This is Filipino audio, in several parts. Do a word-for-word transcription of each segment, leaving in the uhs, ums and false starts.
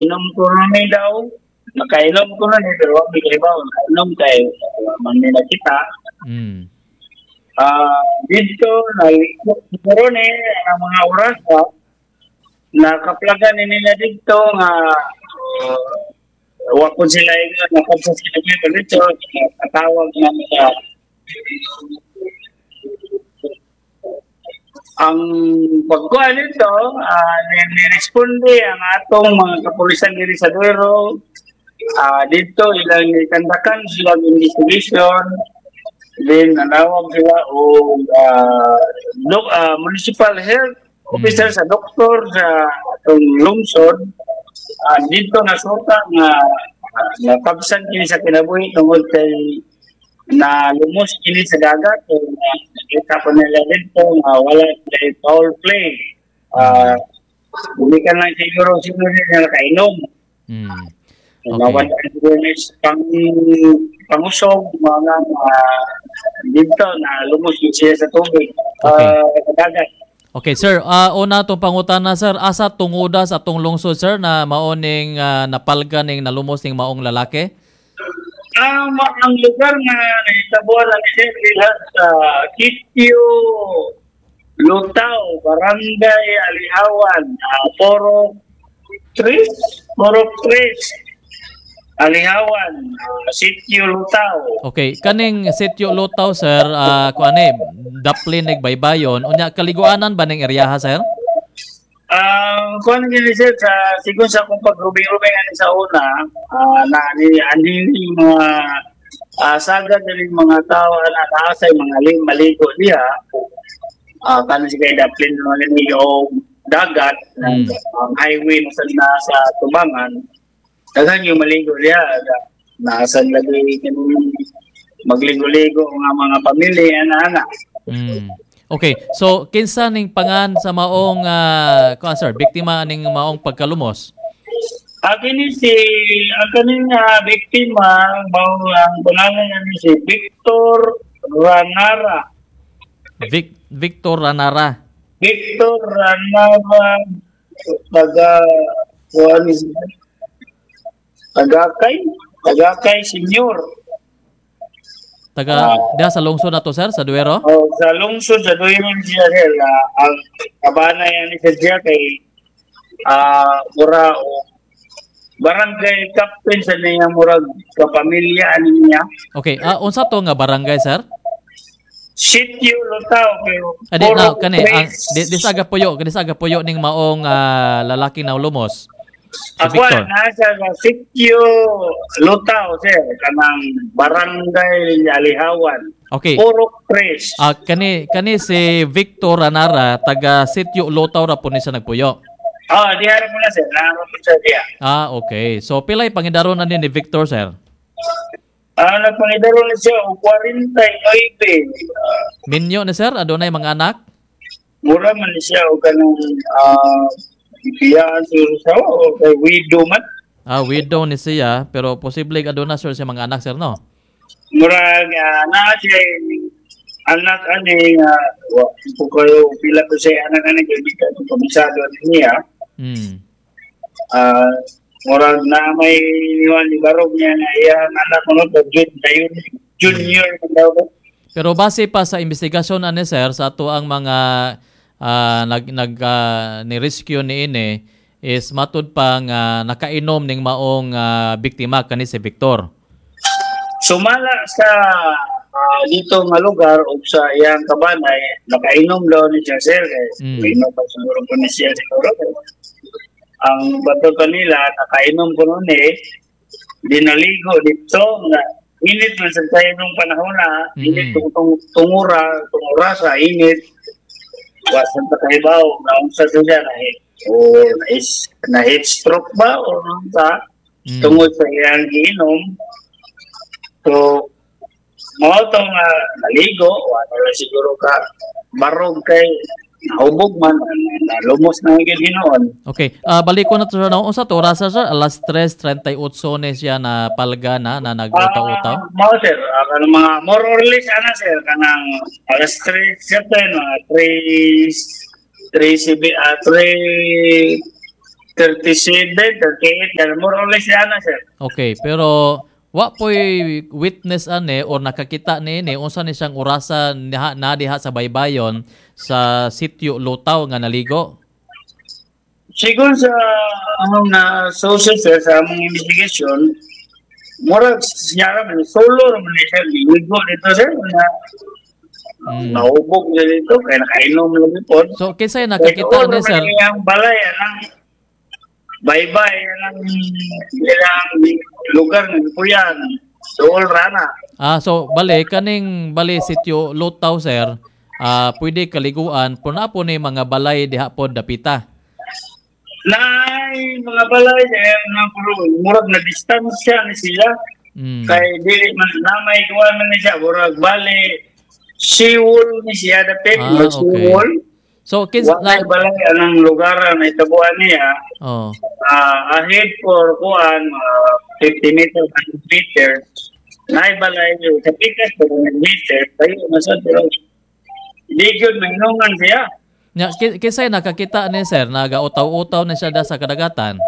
inom ko rin daw, nakainom ko rin eh, pero wag bigay ba, nakainom kay uh, manila kita. Mm. Ah, dito, na siguro ni ang mga oras ha, nakaplagan ni nila dito nga uh, wa ko sila ina nakapsa sila dito katawag na nila ang pagkuha nito, uh, niresponde ang atong mga kapulisan diri sa Duero. Ah, dito ilang ikandakan sila investigation. Then nanawag sila o uh, doc, uh, municipal health officer Mm. sa doktor sa atong lungsod. Ah, dito nasuta nga uh, nakabsan kini sa kinabuhi tungod kay na lumos kini sa dagat so uh, nakita po nila dito nga wala kay foul play. Ah, Mm. bumikan lang siguro siguro nila nakainom. Mm. Nawala Okay. ang awareness pang pangusog mga uh, dito na lumos din siya sa tubig. Okay. Uh, sa dagat. Okay, sir. Ah, una tong pangutana, sir. Asa tunguda sa atong lungsod, sir, na maoning uh, napalga ning nalumos ning maong lalaki? Ang um, ang lugar nga nahitabuan lang siya sa Kitio, Lutao, Barangay Alihawan, uh, Poro Tres, Poro Tres, Alihawan, uh, Sitio Lutao. Okay, kaning Sitio Lutaw, sir, uh, kuan ni daplin nig baybayon, unya kaliguanan ba ning eryaha, sir? Ang uh, kung gini sir sa siguro sa kung pagrubing-rubing ani sa una, uh, na ni ani mga uh, sagad din mga tao na naasay mga ling maligo diha. Ah, uh, kanon si kay daplin no ni yung dagat ng Mm. um, highway na sa nasa Tubangan. Daghan yung maligo diha. Naasan lagi kini magligo-ligo nga mga pamilya ana-ana. Mm. Okay, so kinsa ning pangan sa maong uh, kuan sir, biktima ning maong pagkalumos? Akin si ang kaning uh, biktima mao ang pangalan niya ni si Victor Ranara. Vic, Victor Ranara. Victor Ranara taga kuan is Tagakay, Tagakay Senior. Taga diha sa lungsod nato, sir, sa Duero? Oh, sa lungsod sa Duimon siya sir, uh, ang kabana yan ni siya kay ah mura o barangay captain sa niya murag kapamilya ani niya. Okay, ah unsa to nga barangay, sir? Sitio Lutao pero Adi na puro kani ang tres. di, di sa Agapuyo, di sa Agapuyo ning maong ah, lalaki na lumos. Si Ako Victor. nasa sa Sitio Lutao sir kanang barangay Alihawan. Okay. Puro tres. Ah kani kani si Victor Ranara taga Sitio Lutaw ra po ni sa nagpuyo. Ah, diha ra mo na sir, naaro po sa diha. Ah, okay. So pilay pangidaron na ni Victor, sir? Ah, nagpangidaro na siya og forty-nine. Uh, Minyo ni sir, adunay mga anak? mura man ni siya og kanang ah biyaan siguro sa o kay widow man. Ah, widow ni siya, pero posible aduna sir sa mga anak, sir, no? Mura uh, na siya anak ani nga wa ko kayo pila ko siya anak ani kay bisan ko komisado niya. Hmm. Ah, mura na may niwan ni barog niya na iya anak mo no jud dayon junior man daw. Pero base pa sa investigasyon ani sir sa ato ang mga ah, nag nag ah, ni rescue ni ini is matud pa nga nakainom ning maong ah, biktima kani si Victor. Sumala sa ah, dito nga lugar o sa iyang kabanay, nakainom daw ni siya sir. Mm. Mm. Inom pa siguro po ni siya siguro. Ang bato kanila, nakainom ko noon eh, dinaligo dito nga init man sa tayo nung panahon na, Mm. init tung, tung, tungura, tungura sa init. Wasan pa kahibaw, naunsa siya na o na, is, na heat stroke ba o nung sa Mm. tungod sa iyang giinom. So, mo itong uh, naligo, wala lang siguro ka barog kay nahubog man, nalumos na higit ginoon. Okay, ah balik ko na to sir. No? Unsa to oras sir? alas tres thirty-eight ni siya na palga na na nag-utaw-utaw. Ah, mao sir, ah, kanang mga more or less ana sir, kanang alas tres, certain, mga three, three, C B, ah, three, thirty-seven, thirty-eight, yan, more or less yan na, sir. Okay, pero wa po'y witness ane or nakakita ni ini unsa ni siyang orasa na, na diha sa baybayon sa sitio Lutaw nga naligo? Siguro sa anong na social sir sa among investigation, mura sinyara man solo man ni sir ligo dito sir na Mm. naubog niya dito kaya nakainom lang po. So kinsay nakakita ni sir? Ang balay ang bye-bye ang ilang lugar ng puyan. Dool rana. Ah, so bali kaning bali sityo Lutaw sir, ah pwede kaliguan puno po ni mga balay diha pod dapita. Nay mga balay eh na puro murag na distansya ni sila. Mm. Kay dili man namay kuan man ni siya murag bali siwol ni siya dapit Ah, mag okay. siwol. So kins Wala na, balay anang lugar na itabuan niya. oh. Ah, ahead for kuan uh, fifty meters, one hundred meters. Nay balay sa pikas po one meter. Tayo nasad pero di gyud mahinungan siya. Nya ki- kinsay nakakita ni sir nagautaw-utaw na siya da sa kadagatan?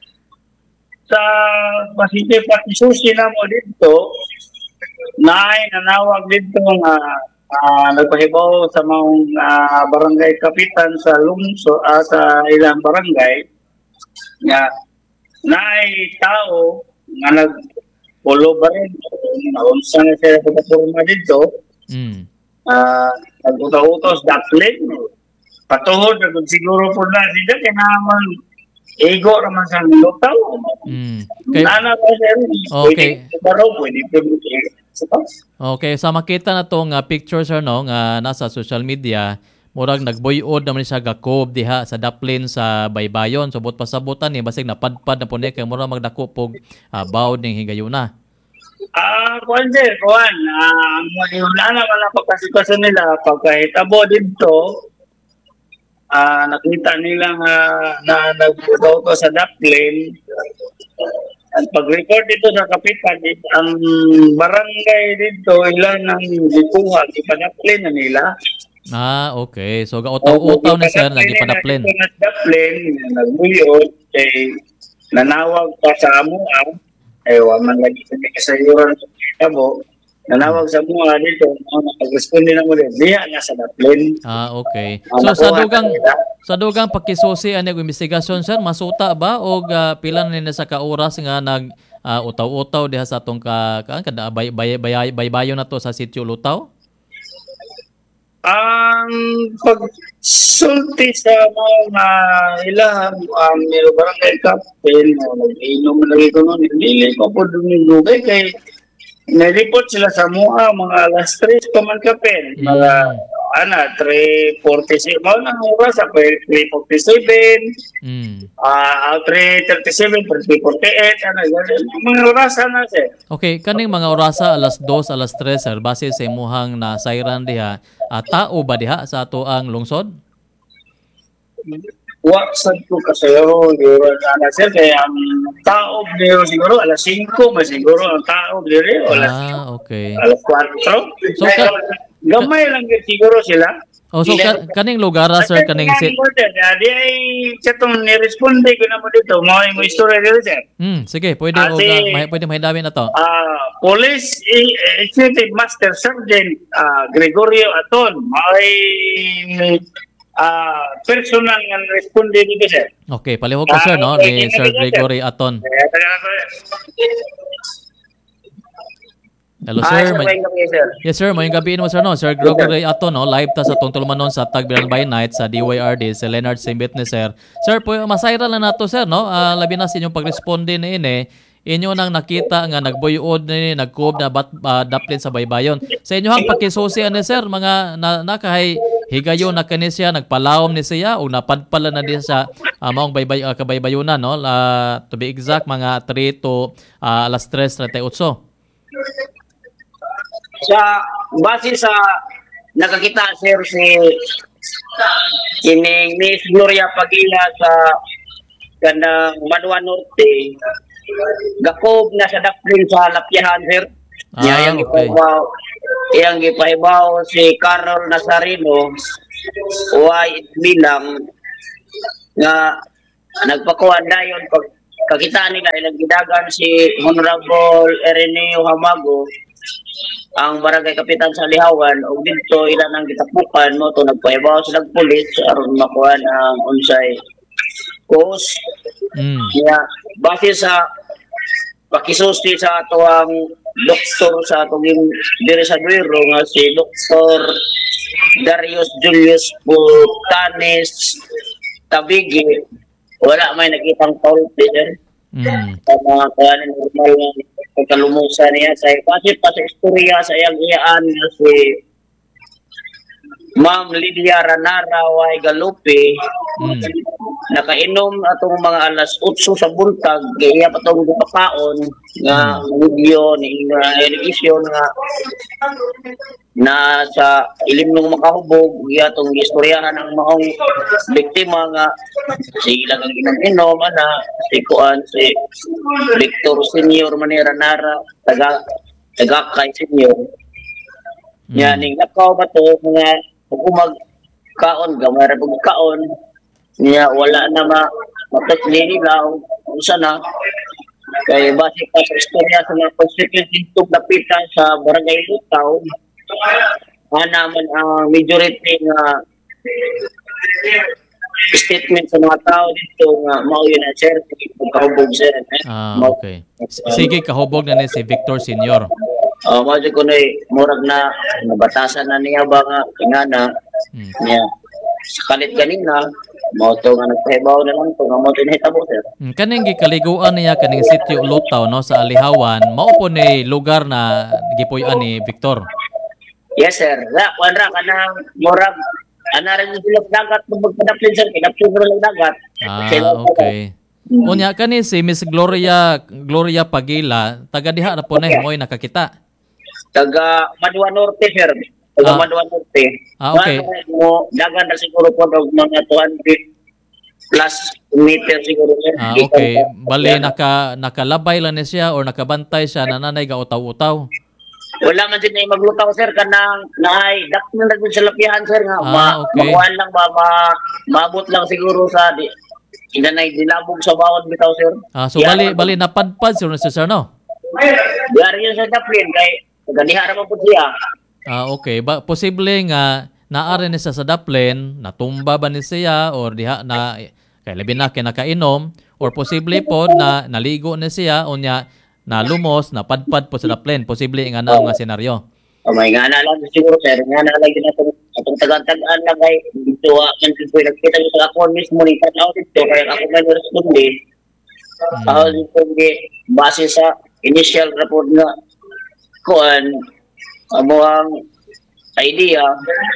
Sa pasite pakisusi na mo dito, nay nanawag dito nga uh, nagpahibaw sa mga uh, barangay kapitan sa lungsod uh, sa ilang barangay nga nay tao nga nagpulo ba rin naunsa na siya sa pagpapurma dito Mm. uh, nag-utos daplin patuhod na siguro po na sila kaya naman ego naman sa lutaw. Mm. Kay Nana ba sir? Okay. Pwede baro, pwede pwede. Okay, sa makita na to nga pictures or no nga nasa social media, murag nagboyod naman siya gakob diha sa daplin sa baybayon. So bot pasabutan ni basig napadpad na puni kay murag magdako pog uh, bawd ning higayuna. Ah, kuan sir, kuan. Ah, wala naman ang pagkasikaso nila pagkahitabo dito. Ah, nakita nila nga na nagbudaw ko sa daplin. At pag-record dito sa kapitan, ang barangay dito, ilan ang ikuha, ipadaplin na nila. Ah, okay. So gautaw-utaw ni sir lagi padaplin. Ipadaplin, daplin, nagbuyod, kay nanawag pa sa amuang, ay waman lagi sa kasayuran sa kitabo, nanawag sa amuang dito, nakag-responde na mo din, diya na sa daplin. Ah, okay. So sa dugang sa dugang pakisusi ani og investigasyon sir, masuta ba og uh, pila na ni sa kaoras nga nag uh, utaw-utaw diha sa atong ka kaan kada bay, bay, bay, baybayon na to sa sitio Lutaw? Ang pagsulti sa mga ilang um, nilo barangay captain, nag-inom na lagi ko nun, hindi ko po dumingugay kay nireport sila sa mua mga alas tres pa man kapin. Mga Mm. ana three forty-seven mo nang oras sa three forty-seven. Mm. Ah, three thirty-seven, three forty-eight ano ganun. Mga oras na sir. Okay, kaning mga orasa alas dos, alas tres sir, base sa imuhang na sayran diha, uh, tao ba diha sa ato ang lungsod? Waksan ko kasayo siguro na sir kaya ang tao dito siguro alas cinco ba siguro ang tao dito alas Ah, okay. alas four. So, Kaya, ka- gamay lang din siguro sila. Oh, so ka, kaning lugar sir kaning si Di ay katong ni-responde ko na mo dito. Mga mo istorya dito sir. Hmm, sige, pwede Ah, og si- uh, may pwede mahidawin na to. Ah, Police eh, Executive Master Sergeant ah, Gregorio Aton. May ah, personal nga responde dito sir. Okay, palihog ko sir no ni Sir Gregory Aton. Kaya talaga ko. Hello Ah, sir. sir, May, may gabi, sir. yes sir, may gabi mo sir no. Sir Gregory Aton no, live ta sa tungtulmanon sa Tagbiran by Night sa D Y R D si Leonard Simbit ni sir. Sir, po masayra lang nato sir no. Ah, labi na sa inyong pagresponde ni ini. Inyo nang nakita nga nagbuyod ni nagkuob na bat, uh, daplin sa baybayon. Sa inyo hang pakisusi ani sir mga na, nakahay higayon na kani siya nagpalawom ni siya o napadpala na diya sa uh, maong baybay uh, kabaybayunan no. Uh, to be exact mga three to uh, alas tres thirty-eight. Sa base sa nakakita sir si kining Miss Gloria Pagila sa kanang Manua Norte gakob na sa daplin sa Lapyahan sir. Ah, Yang okay. gipahibaw yang gipahibaw si Carol Nazarino way bilang nga nagpakuan dayon pag kakita nila ilang gidagan si Honorable Ireneo Hamago ang barangay kapitan sa Lihawan o dito ilan ang gitapukan mo to nagpaibaw sila pulis aron makuha ang unsay cause Mm. niya base sa pakisusti sa ato ang doktor sa atong diri sa Duero nga si Doktor Darius Julius Putanes Tabigi wala may nakitang fault sir. Mm. Sa mga kanin normal nga pagkalumusa niya sa kasi pa sa istorya sa iyang iyaan nga si Ma'am Lydia Ranara Way Galupe Mm. nakainom atong mga alas otso sa buntag kay iya pa tong gipakaon nga video ni nga television nga na sa ilim ng makahubog iya tong istoryahan ang maong biktima nga si ilang ang inom ana si Kuan si Victor Senior Manera Nara taga taga kay Senior Mm. nya ning lakaw ba to mga umag kaon gamay ra pug kaon niya wala na ma matot nila usa na kay base pa sa istorya sa mga constituency tug napitan sa barangay Lutaw ana man ang majority nga statement sa mga tao dito nga mao yun na sir kahubog sir eh. Ah, Mao- okay. S- Sige, kahubog na ni si Victor Senior. Oh, mao jud ko na murag na nabatasan na niya ba nga ingana Mm. niya sa kalit ganina mao to nga nagpahibaw na lang to nga mao to nahitabo sir. Mm, kaning gikaliguan niya kaning sitio Lutaw no sa Alihawan, mao po ni lugar na gipuy-an ni Victor. Yes sir. La wala ka na murag ana rin sila sa dagat pag magpadaplin sir kinapsyon ko lang dagat. Ah, Sila- okay. Unya kani si Miss Gloria Gloria Pagila, taga diha na po na mo'y nakakita. Taga Madua Norte sir. Taga Ah. Madua Norte. Ah, okay. Nga, mo dagan na siguro po og mga two hundred plus meter siguro sir. Ah, okay. Bali naka nakalabay lang ni siya or nakabantay siya na nanay ga utaw-utaw. Wala man din na maglutaw sir kanang naay dak na nagud sa lapihan sir nga Ah, ma okay. makuhan lang ba ma maabot lang siguro sa di inanay dilabog sa bawod bitaw sir. Ah, so bali bali napadpad sir si sir no. Diari yun sa daplin kay ganiha ra man pud siya. Ah, okay. Ba posible nga naari ni siya sa daplin, natumba ba ni siya or diha na kay labi na kay nakainom or posible po na naligo ni siya unya na lumos, napadpad po sa daplin. Posible nga na nga senaryo. O may nga na lang siguro sir, nga na lang din atong atong tagan-tagaan lang kay dito ah, man dito nagkita ko sa ako mismo ni tanaw dito kay ako man responde. Hmm. Ako dito gi base sa initial report nga kuan amo ang idea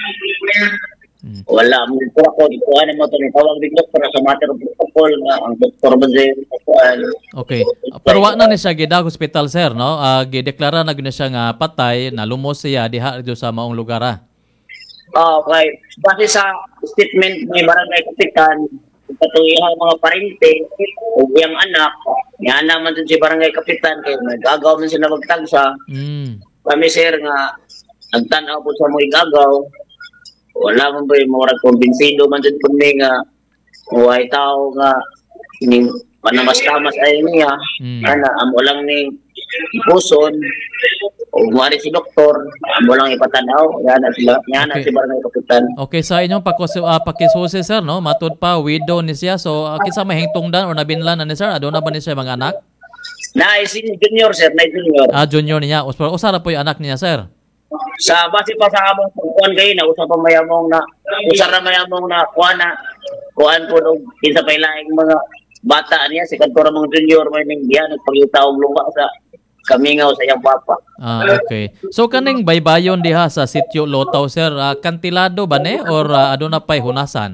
Hmm. wala mo dito ako dito ano mo to ni tawag dito para sa matter of protocol nga ang doktor ba kuan Okay. Pero wa na ni siya gidag hospital sir, no? Ah, gideklara na gyud siya nga patay, na lumos siya diha dito sa maong lugar ah. Ah, okay. Base sa statement ni Barangay Kapitan, patuyang mga parente o iyang anak, nga naman din si Barangay Kapitan kay nagagaw man sila magtagsa. Mm. Kami sir nga nagtanaw po sa mga igagaw. Wala man ba yung mga kumbinsido man din po ni nga huwag tao nga ini panamas-tamas ay niya. Mm. Ana, amo lang ni ipuson o mari si doktor, amo lang ipatanaw. Yan na sila, yan na Okay. si Barangay Kapitan. Okay, sa inyong pakusu uh, pakisusi sir, no? Matud pa widow ni siya. So, uh, kinsa may hingtungdan or nabinlan na ni sir? Ado na ba ni siya mga anak? Na si junior sir, na junior. Ah, junior niya. Usara usara po yung anak niya, sir. Sa base pa sa among kuan kay na usa pa mayamong na usara mayamong na kuan na kuan po og kinsa pa ilaing mga bata niya si kadto ra mga junior may ning diha nagpangita og lupa sa kamingaw sa iyang papa. Ah, okay. So, kaning baybayon diha sa sitio Lutaw, sir, uh, kantilado ba ni? Or uh, ado na pa'y hunasan?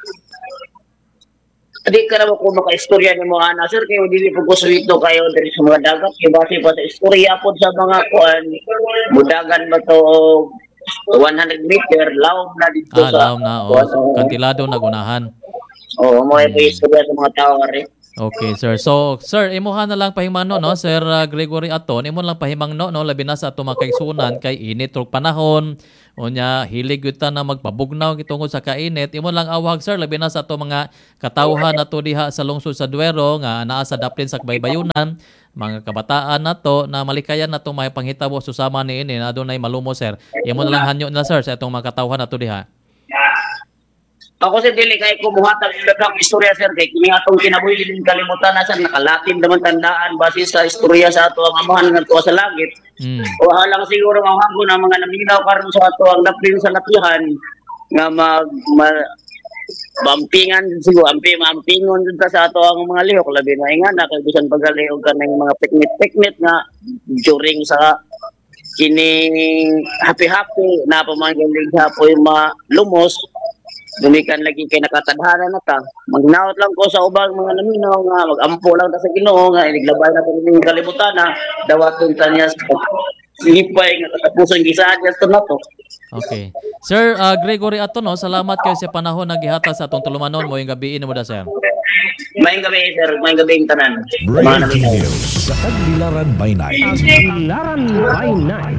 Adi ka naman kung maka-istorya ni mo ana sir kayo dili po ko suwito kayo diri sa mga dagat kay base pa sa istorya po sa mga kuan mudagan ba to og one hundred meter laom na dito Ah, sa laom na. Oh, so, kantilado na gunahan. oh mo ay istorya sa mga tao ari. Okay, sir. So, sir, imuha na lang pahimano, no? Sir uh, Gregory Aton, imo lang pahimang no, no? Labi na sa ato mga kaigsunan kay init og panahon. Unya, hilig yun ta na magpabugnaw kitungod sa kainit. Imo lang awag, sir, labi na sa ato mga katawhan na to diha sa lungsod sa Duero, nga naa sa daplin sa Baybayunan, mga kabataan na to, na malikayan na to may panghitabo susama ni ini, na adunay malumo, sir. Imo na lang hanyo na, sir, sa itong mga katawhan na to diha. Ako sa dili kay kumuhatag daghang istorya sir kay kini atong kinabuhi din kalimutan na sir nakalatin naman tandaan base sa istorya sa ato ang amahan nga tuwa sa langit. Mm. O halang siguro ang hago na mga naminaw karon sa ato ang daplin sa latihan nga mag ma, mampingan siguro ampi mampingon dun ta sa ato ang mga lihok labi na ingan na kay bisan pagalihok kanang mga piknit-piknit nga during sa kining happy-happy na pamanggalig hapoy malumos. Dumikan lagi kay nakatadhana na ta. Magnaot lang ko sa ubang mga naminaw nga magampo lang ta sa Ginoo nga iniglabay na kini kalibutan na dawaton ta niya silipay nga katapusong gisadya to na to. Okay. Sir uh, Gregory Aton, no, salamat kayo sa panahon na gihata sa atong tulumanon mo yung gabi mo da, sir. Maayong gabi sir, maayong gabi tanan. Breaking news sa Tagbilaran by Night. Tagbilaran by Night.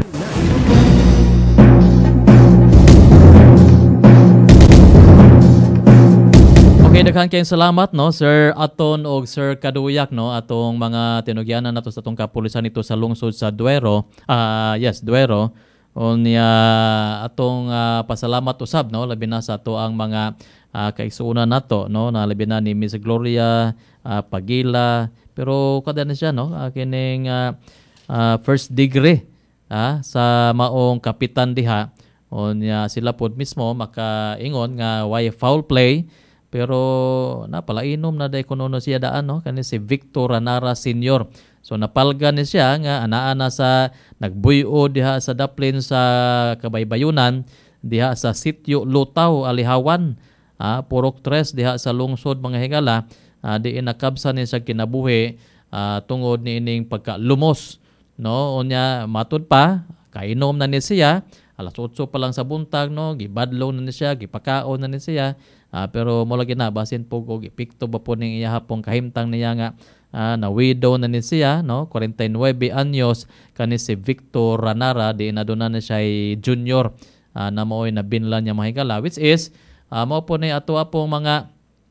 Okay, daghan kayong salamat, no, Sir Aton og Sir Kaduyak, no, atong mga tinugyanan nato sa atong kapulisan nito sa lungsod sa Duero. Ah, uh, yes, Duero. Unya atong uh, pasalamat usab, no, labi na sa ato ang mga uh, kaigsuonan nato, no, na labi na ni Miss Gloria uh, Pagila, pero kada na siya, no, uh, kining uh, uh, first degree uh, sa maong kapitan diha. Unya sila pod mismo makaingon nga why foul play. Pero napalainom na day kuno siya daan, no, kani si Victor Ranara Senior. So napalga ni siya nga anaa na sa nagbuyo diha sa daplin sa Kabaybayunan diha sa sitio Lutaw Alihawan, ah, Purok tres diha sa lungsod mga higala, ah, diin nakabsa ni sa kinabuhi ah, tungod ni ining pagkalumos, no. Unya matud pa kainom na ni siya alas otso pa lang sa buntag, no, gibadlaw na ni siya, gipakaon na ni siya. Uh, pero mo lagi na basin po og epekto ba po ning iya hapong kahimtang niya nga uh, na widow na ni siya, no, forty-nine anyos kani si Victor Ranara di na doon na siya junior uh, na maoy na binlan niya mahigala, which is uh, mao po ni ato apong mga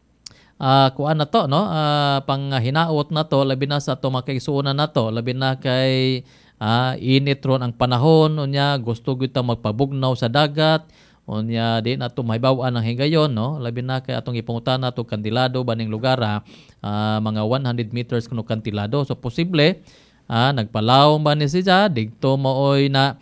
uh, kuan na to, no, uh, pang hinaot na to labi na sa ato makaigsuonan na to labi na kay uh, init ron ang panahon unya gusto gyud ta magpabugnaw sa dagat. Unya di na ito mahibawan ang higayon, no? Labi na kay atong ipungutan na ito kantilado baning lugar, uh, mga one hundred meters kuno kantilado. So posible, uh, nagpalaw ba ni siya, digto maoy na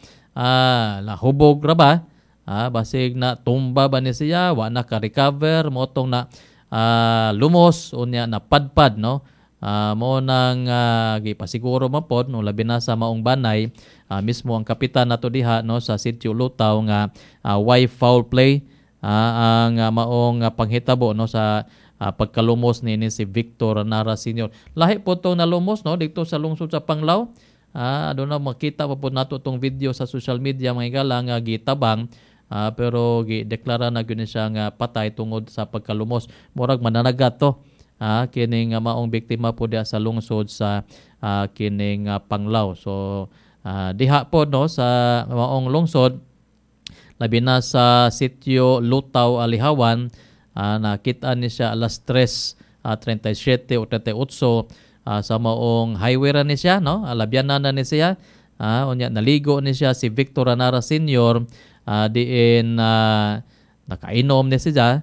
uh, lahubog ra ba, uh, basig na tumba ba ni siya, wa na ka-recover, motong na uh, lumos, unya na padpad, no? Uh, mo nang uh, gipasiguro man pod no labi na sa maong banay uh, mismo ang kapitan nato diha, no, sa sitio Lutaw nga uh, why foul play uh, ang uh, maong uh, panghitabo, no, sa uh, pagkalumos ni, ni si Victor Nara Senior. Lahi po tong nalumos, no, dito sa lungsod sa Panglao. Ah, uh, doon na makita pa po nato tong video sa social media mga igala nga gitabang. Uh, pero gi-deklara na gyud siya nga patay tungod sa pagkalumos. Murag mananagat to. Ah, kining uh, maong biktima po diha sa lungsod sa uh, kining uh, Panglao. So uh, diha po, no, sa maong lungsod labi na sa sitio Lutaw Alihawan, uh, nakita ni siya alas tres thirty-seven o thirty-eight uh, sa maong highway ra ni siya, no, labyanan na ni siya. Uh, unya naligo ni siya si Victor Ranara Senior, uh, diin uh, nakainom ni siya,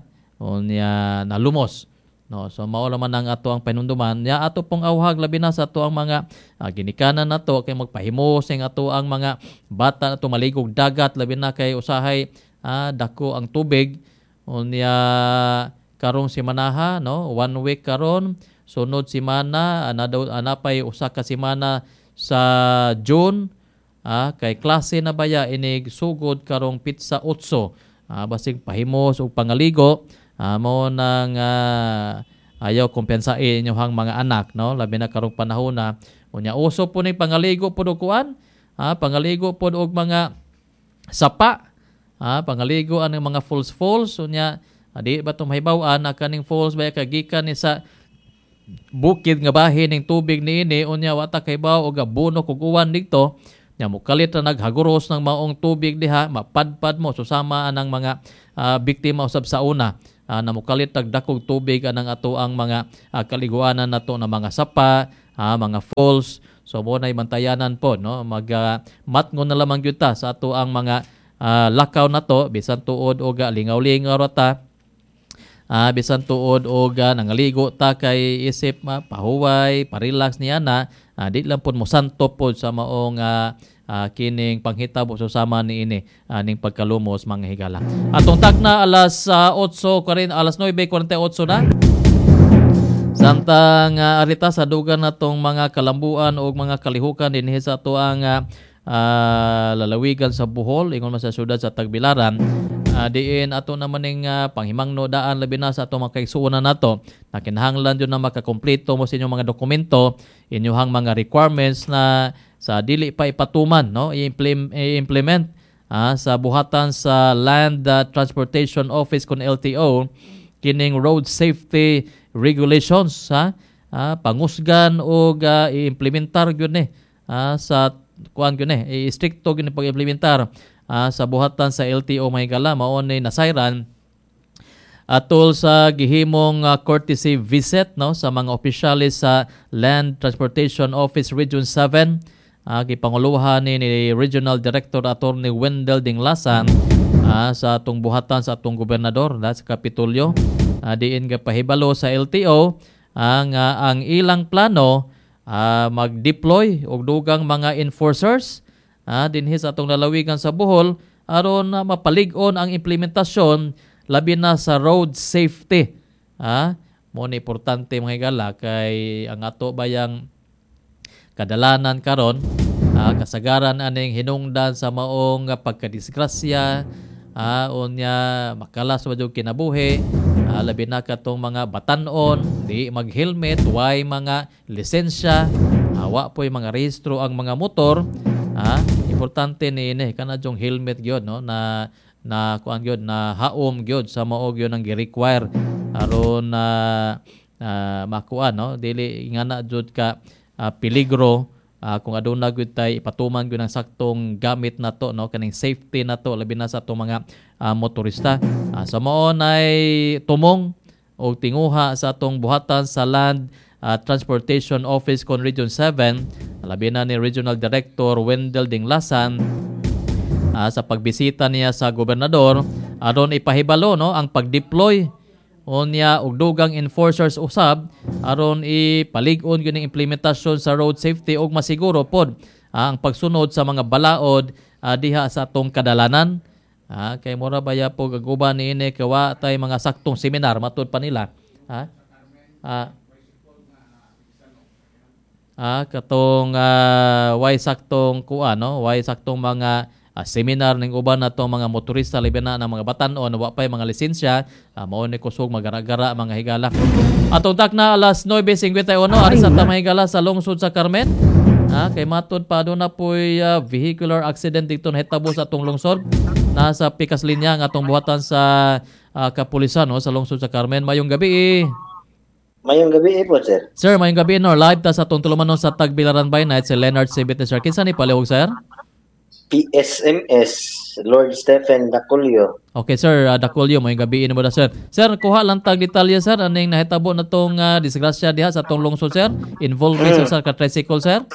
unya nalumos. No, so mao naman ang ato ang panunduman. Ya ato pong awhag labi na sa ato ang mga uh, ginikanan nato kay magpahimo sing ato ang mga bata nato maligog dagat labi na kay usahay uh, dako ang tubig. Unya karong simanaha, no, one week karon, sunod simana ana daw anapay usa ka simana sa June, ah, kay klase na baya inig sugod karong pitsa otso, ah, basig pahimos og pangaligo. Uh, mo nang uh, ayaw kumpensain inyong mga anak, no, labi na karong panahon na unya uso po ni pangaligo po og kuan, ah, pangaligo po og mga sapa, ah, pangaligo ang mga falls falls unya adi ba to mahibaw-an na kaning falls ba kagikan ni sa bukid nga bahin ning tubig niini unya wata kay baw og abono kog uwan dito nya mukalit na naghaguros ng maong tubig diha mapadpad mo susama anang mga uh, biktima usab sa una uh, na mukalit nagdakog tubig anang ato ang mga uh, kaliguanan nato na mga sapa, uh, mga falls. So mo nay mantayanan po no mag uh, matngon na lamang gyud ta sa ato ang mga uh, lakaw nato bisan tuod og lingaw-lingaw ta. Ah, bisan tuod og uh, nangaligo ta kay isip ma pahuway, parelax niya na uh, di lang pud mo santo pod sa maong uh, uh, kining panghitabo susama niini uh, ning pagkalumos mga higala. Atong tagna alas uh, otso karin alas nueve kuwarenta y otso na. Samtang uh, arita sa dugan natong mga kalambuan o mga kalihukan dinhi sa ato ang uh, uh, lalawigan sa Bohol ingon man sa syudad sa Tagbilaran. Uh, diin ato naman ng uh, panghimangno daan labi na sa ato mga kaigsuonan nato na kinahanglan yun na makakompleto mo sa inyong mga dokumento, inyong mga requirements na sa dili pa ipatuman no i-implement uh, sa buhatan sa Land uh, Transportation Office kon L T O kining road safety regulations ha uh, pangusgan og uh, i-implementar gyud ni uh, sa kuan gyud ni i-stricto gyud ni pag-implementar Uh, sa buhatan sa L T O may gala maon ni nasayran atol sa gihimong uh, courtesy visit no sa mga opisyalis sa Land Transportation Office Region seven uh, gipanguluhan ni, ni Regional Director Attorney Wendell Dinglasan uh, sa atong buhatan sa atong gobernador da, sa Kapitolyo uh, diin gapahibalo sa L T O ang uh, ang ilang plano uh, mag-deploy og dugang mga enforcers Ah, dinhi sa atong lalawigan sa Bohol aron uh, mapalig-on ang implementasyon labi na sa road safety. Ah, mo ni importante mga higala kay ang ato bayang kadalanan karon ah, kasagaran aning hinungdan sa maong uh, pagkadisgrasya ah, unya makalas wa jud kinabuhi ah, labi na katong mga batan-on di mag-helmet, way mga lisensya, ah, wa po'y mga rehistro ang mga motor. Ah, importante ni ini kana jong helmet gyud no na na kuan gyud na haom gyud sa mao gyud ang gi-require aron na uh, makuan no dili ingana jud ka uh, peligro uh, kung aduna gyud tay ipatuman gyud ang saktong gamit nato no kaning safety nato labi na sa atong mga uh, motorista. Uh, sa mao nay tumong o tinguha sa atong buhatan sa Land Uh, Transportation Office kon Region seven labi na ni Regional Director Wendell Dinglasan uh, sa pagbisita niya sa gobernador aron ipahibalo no ang pag-deploy unya og dugang enforcers usab aron ipalig-on gyud ang implementasyon sa road safety ug masiguro pod uh, ang pagsunod sa mga balaod uh, diha sa atong kadalanan. Uh, kay mura baya po gaguban niini kawa tay mga saktong seminar matud pa nila ha uh, Ah, katong uh, way saktong kuan no, way saktong mga uh, seminar ning uban natong mga motorista labi na ng mga batan-on wa pay mga lisensya, uh, mao ni kusog magara-gara mga higala. Atong takna alas nueve cincuenta y uno ari sa mga higala sa lungsod sa Carmen. Ah, kay matud pa aduna poy uh, vehicular accident dito nahitabo sa atong lungsod. Nasa pikas linya ang atong buhatan sa uh, kapulisan no, sa lungsod sa Carmen. Mayong gabi. Eh. Mayong gabi eh po, sir. Sir, mayong gabi no. Live ta sa atong tulumanon sa Tagbilaran by Night si Leonard Cibite, sir. Kinsa ni palihog, sir? P S M S, Lord Stephen Daculio. Okay, sir. Uh, Daculio, mayong gabi mo da, sir. Sir, kuha lang tag detalye, sir. Aning nahitabo na tong uh, disgrasya diha sa atong lungsod, sir? Involving mm. sa ka-tricycle, sir?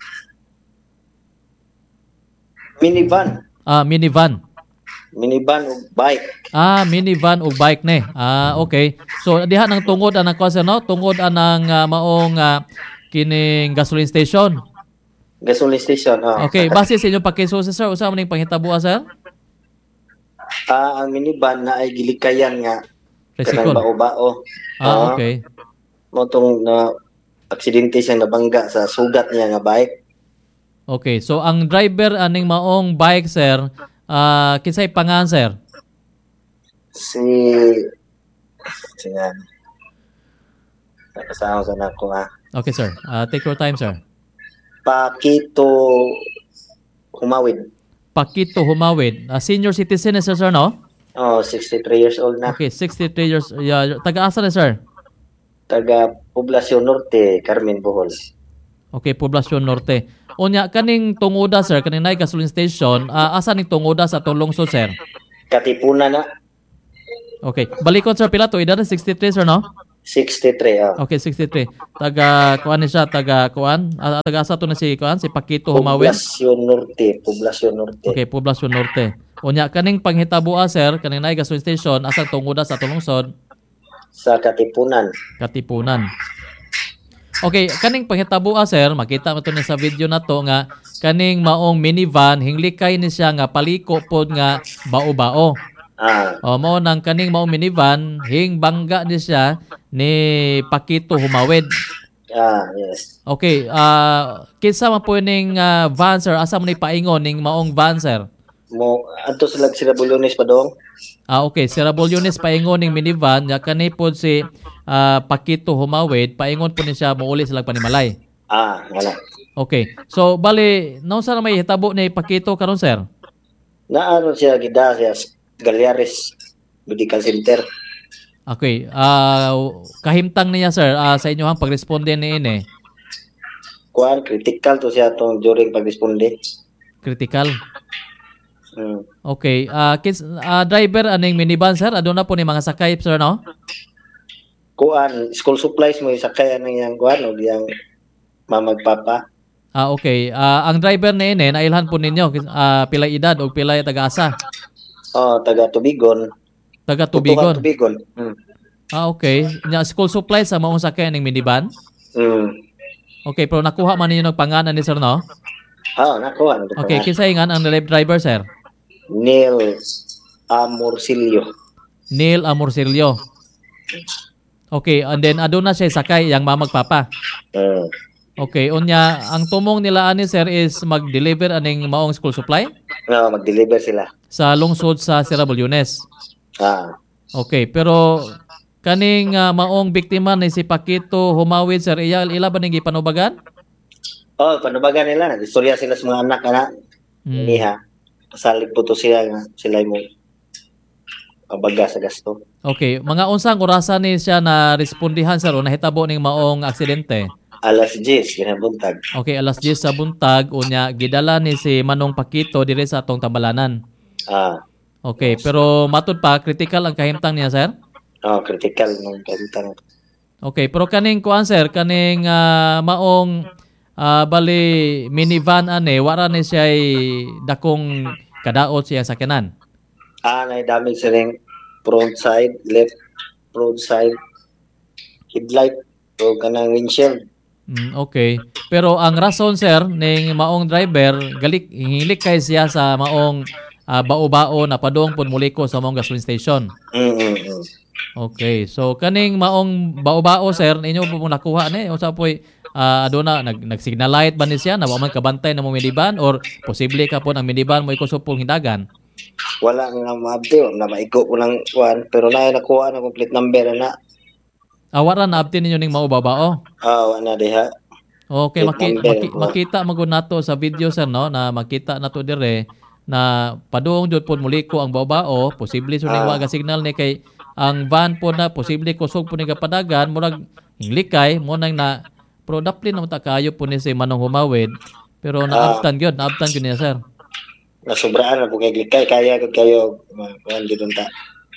Minivan. Ah, minivan. Minivan o bike. Ah, minivan o bike ne. Ah, okay. So diha nang tungod anang kuan no? Tungod anang uh, maong uh, kining gasoline station. Gasoline station, ha. Okay, base sa inyong pakiso sir, usa man ning panghitabo sir? Ah, ang minivan na ay gilikayan nga Resikol. Kanang bao-bao. Ah, okay. Mo tong na aksidente siya nabangga sa sugat niya nga bike. Okay, so ang driver aning maong bike sir, ah uh, kinsay pangan sir? Si Siyan. Nakasama sa nako ha. Okay sir, uh, take your time sir. Pakito Humawid. Pakito Humawid. Uh, senior citizen sir, sir no? Oh, sixty-three years old na. Okay, sixty-three years. Yeah, taga-asa na sir? taga Poblacion Norte, Carmen Bohol. Okay, Poblacion Norte. Unya kaning tungoda sir, kaning nay gasoline station, ah, asa ning tungoda sa atong lungsod sir? Katipunan na, Okay, balikon sir pila to edad sixty-three sir no? sixty-three. Ah. Okay, sixty-three. Taga kuan ni siya, taga kuan, ah, taga asa to na si kuan, si Pakito Humawid. Poblacion Norte, Poblacion Norte. Okay, Poblacion Norte. Unya kaning panghitabo sir, kaning nay gasoline station, asa tungoda sa atong lungsod? Sa Katipunan. Katipunan. Okay, kaning panghitabo sir, makita mo to ni sa video na to nga kaning maong minivan hinglikay ni siya nga paliko pod nga bao-bao. Ah, O mo nang kaning maong minivan hing bangga ni siya ni Pakito Humawid. ah, yes. Okay, ah kinsa man po ning ah, van sir, asa man ni paingon ning maong van sir? Mo adto sila sila Bulunes pa dong. Ah okay, si Rabolyones paingon ning minivan nya kani pod si ah, Pakito Humawid paingon po ni siya mouli sila panimalay. Ah, wala. Okay. So bali nausa na may hitabo ni Pakito karon sir? Naano siya gida siya Galyares Medical Center. Okay. Ah kahimtang niya sir ah, sa inyo ang pagresponde ni ini. Kuan critical to siya tong during pagresponde. Critical. Hmm. Okay. Ah kins ah, driver aning minivan sir, aduna po ni mga sakay sir no? Kuan school supplies mo sakay nang yang kuan o yang mamagpapa. Ah okay. Ah ang driver ni ini nailhan po ninyo ah, pilay edad o pilay taga-asa? Oh, taga Tubigon. Taga Tutukan Tubigon. Tubigon. Hmm. Ah okay. Nya school supplies sa maong sakay ning minivan? Hmm. Okay, pero nakuha man ninyo ng pangalan ni sir no? Ah, nakuha. Okay, kinsa ingan ang driver sir? Neil Amorcillo. Neil Amorcillo. Okay, and then aduna siya sakay yang mamagpapa. Hmm. Okay, unya ang tumong nila ani sir is mag-deliver aning maong school supply No, mag-deliver sila. sa lungsod sa Sierra Bolyones. Ah. Okay, pero kaning ah, maong biktima ni si Pakito Humawid sir, iya ila ba ning gipanubagan? Oh, panubagan nila. Istorya sila sa mga anak na Hmm. niha. Pasalig po to sila nga sila mo pabaga sa gasto. Okay, mga unsang orasan ni siya na respondihan sir o nahitabo ning maong aksidente? Alas diyes, kinabuntag. Okay, alas diyes sa buntag unya gidala ni si Manong Pakito diri sa atong tambalanan. Ah. Okay, pero matud pa critical ang kahimtang niya sir? Oh, critical nung kalitan. Okay, pero kaning kuan sir, kaning ah, maong ah, bali minivan ane wara ni siya dakong kadaot siya sakyanan. Ah, na damage sa ring front side, left front side, headlight, o kanang windshield. Mm, okay. Pero ang rason sir ning maong driver galik hilik kay siya sa maong ah, bao-bao na padung pud muliko sa maong gasoline station. Mm, mm, mm. Okay. So kaning maong bao-bao sir inyo po mong nakuha ni unsa poy ah, aduna nag nag-signal light ba ni siya na wa man kabantay na mo minivan or posible ka po ang minivan mo ikusupong hindagan? Wala nga maabti, na maigo ko lang kuan, pero na nakuha na complete number na. Awara na abtin ninyo ning mao babao. Ah, wala diha. Okay, maki, Number, maki, oh. makita magud nato sa video sir no na makita nato dire na padung jud pod muliko ang babao, posible so ning Ah. wa ga signal ni kay ang van po na posible kusog po ni kapadagan murag hinglikay mo nang na pero daplin naman ta kayo po ni si Manong Humawid pero naabtan gyud, naabtan gyud niya sir. Nasubraan na po kay glikay, kaya ko kayo, kuan gid ta.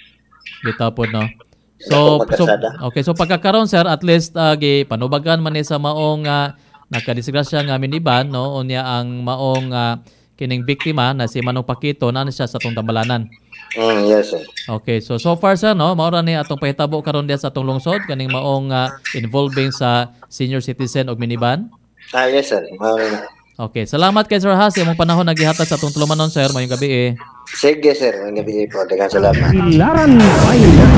Bitaw pod no. So, Ako so magkasada. okay, so pagkakaroon sir at least uh, gi panubagan man ni sa maong uh, nakadisgrasya nga minivan no unya ang maong ah, kining biktima na si Manong Pakito na siya sa atong tambalanan. Mm, yes, sir. Okay, so so far sir no, mao ra ni atong pahitabo karon diha sa atong lungsod kaning maong ah, involving sa senior citizen og minivan. Ah, yes, sir. Mao na. Okay, salamat kay Sir Has imong panahon naghihatag sa atong tulumanon sir mayong gabi eh. Sige, sir. Ang gabi po. Daghang salamat. Ilaran Bayan.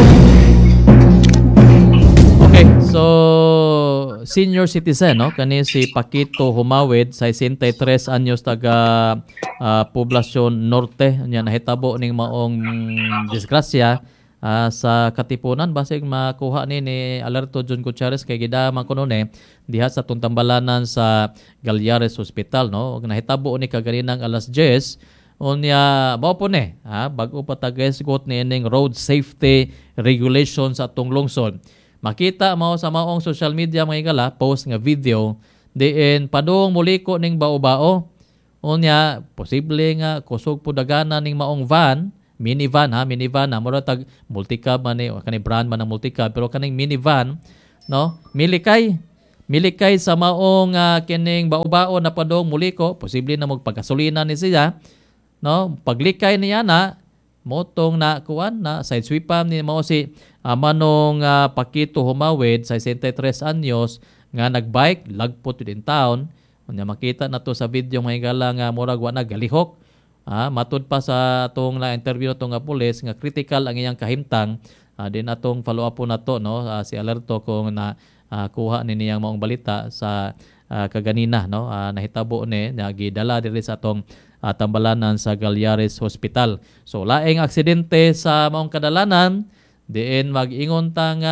Okay, so senior citizen no kani si Pakito Humawid sesenta y tres anyos taga ah, Poblacion Norte nya nahitabo ning maong disgrasya ah, sa Katipunan basig makuha ni ni Alerto John Gutierrez kay gida man kuno ni diha sa tungtambalanan sa Galyares Hospital no ug nahitabo ni kaganinang alas diyes unya mao po ni ha bag-o pa tagesgot ni ining road safety regulations sa atong lungsod. makita mao sa maong social media mga higala post nga video diin padung muliko ning bao-bao. Unya posible nga kusog po dagana ning maong van, minivan ha, minivan na mura tag multicab man ni kani brand man ng multicab pero kaning minivan no, milikay milikay sa maong uh, kining bao-bao na padung muliko, posible na magpagasolina ni siya no, paglikay niya na motong na kuan na side sweepam ni mao si uh, manong uh, Pakito Humawid sa sesenta y tres anyos nga nagbike lagpot din town. Unya makita na to sa video mga higala nga murag wa na galihok. Ah, matud pa sa atong na interview to nga pulis nga critical ang iyang kahimtang. Ah, din atong follow up po na to no, ah, si alerto kung na ah, kuha ni niyang maong balita sa ah, kaganina no, ah, nahitabo ni nga gidala diri sa atong ah, tambalanan sa Galyares Hospital. So laing aksidente sa maong kadalanan diin mag-ingon ta nga